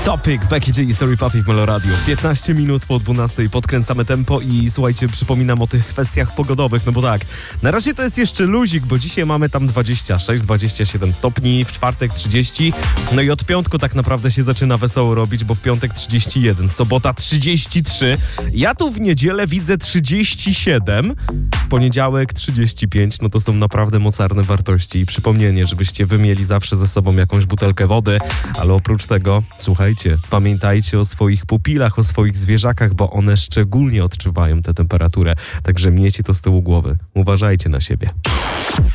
Topic, Becky G i Sorry Papi w Melo Radio. 15 minut po 12 podkręcamy tempo i słuchajcie, przypominam o tych kwestiach pogodowych, no bo tak, na razie to jest jeszcze luzik, bo dzisiaj mamy tam 26-27 stopni, w czwartek 30, no i od piątku tak naprawdę się zaczyna wesoło robić, bo w piątek 31, sobota 33, ja tu w niedzielę widzę 37, poniedziałek 35, no to są naprawdę mocarne wartości i przypomnienie, żebyście wy mieli zawsze ze sobą jakąś butelkę wody, ale oprócz tego, słuchajcie, pamiętajcie o swoich pupilach, o swoich zwierzakach, bo one szczególnie odczuwają tę temperaturę. Także miejcie to z tyłu głowy. Uważajcie na siebie.